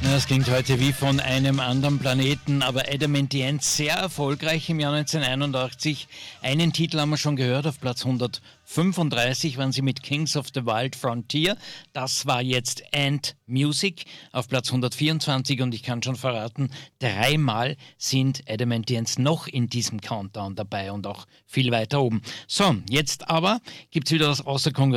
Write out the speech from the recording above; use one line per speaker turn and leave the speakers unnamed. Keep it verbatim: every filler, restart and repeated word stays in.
Das klingt heute wie von einem anderen Planeten, aber Adam and the Ants sehr erfolgreich im Jahr neunzehnhunderteinundachtzig. Einen Titel haben wir schon gehört, auf Platz hundertfünfunddreißig waren sie mit Kings of the Wild Frontier. Das war jetzt Ant Music auf Platz hundertvierundzwanzig und ich kann schon verraten, dreimal sind Adam and the Ants noch in diesem Countdown dabei und auch viel weiter oben. So, jetzt aber gibt es wieder das außerkongressionelle